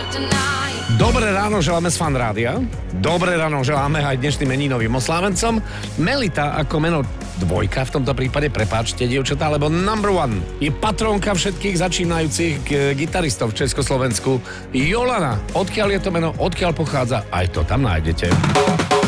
Dobré ráno želáme z Fan Rádia. Dobré ráno želáme aj dnešným meninovým oslávencom. Melita ako meno dvojka v tomto prípade, prepáčte dievčatá, lebo number one je patrónka všetkých začínajúcich gitaristov v Československu. Jolana, odkiaľ je to meno, odkiaľ pochádza, aj to tam nájdete.